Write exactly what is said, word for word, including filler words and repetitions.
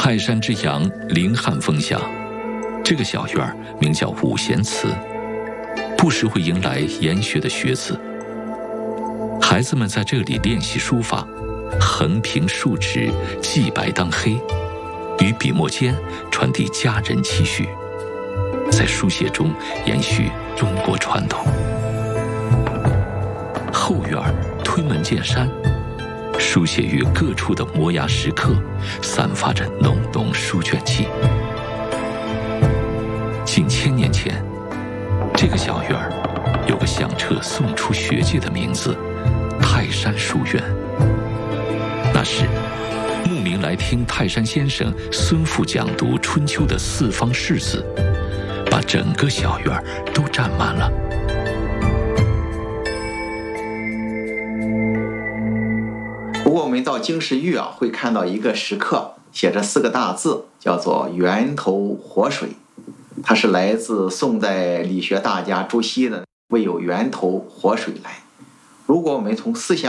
泰山之阳，凌汉风下，这个小院名叫五贤祠，不时会迎来研学的学子。孩子们在这里练习书法，横平竖直，记白当黑，于笔墨间传递佳人期许，在书写中延续中国传统。后院推门见山，书写于各处的摩崖石刻散发着浓浓书卷气。近千年前，这个小院有个响彻宋初学界的名字——泰山书院。那时，慕名来听泰山先生孙父讲读春秋的四方士子，把整个小院都占满了。 不过我们到经石峪啊，会看到一个石刻，写着四个大字，叫做“源头活水”。它是来自宋代理学大家朱熹的“为有源头活水来”。如果我们从思想